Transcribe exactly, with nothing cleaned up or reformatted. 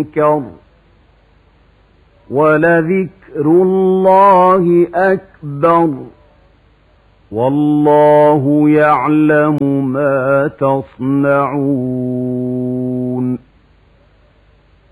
ومنكر ولذكر الله أكبر والله يعلم ما تصنعون